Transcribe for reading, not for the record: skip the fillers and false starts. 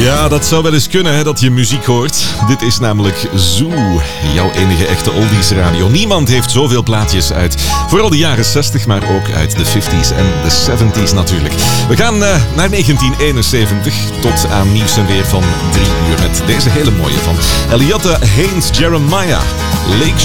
Ja, dat zou wel eens kunnen, hè, dat je muziek hoort. Dit is namelijk Zoo, jouw enige echte oldies radio. Niemand heeft zoveel plaatjes uit vooral de jaren 60, maar ook uit de 50s en de 70s natuurlijk. We gaan naar 1971 tot aan nieuws en weer van 3 uur met deze hele mooie van Eliota Haynes Jeremiah, Lake